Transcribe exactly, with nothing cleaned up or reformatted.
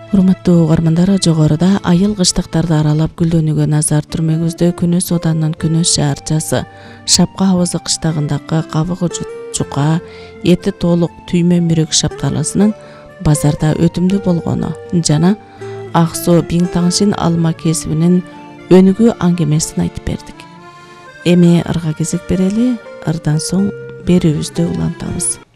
Урматтуу угармандар, жогоруда айыл кыштактарды аралап гүлдөнүүгө назар түрмөгүздө Күнөс Оданынын Күнөс шаарчасы Шапка абызы кыштагындагы кабыгы жука, эти толук түймө мүрөк шапталасынын базарда өтүмдүү болгону жана Ак Суу Биң Таңшин алма кесибинин өнүгүү аңгемесин айтып бердик. Эми ырга кезек берели, ырдан соң берүүбүздү улантабыз.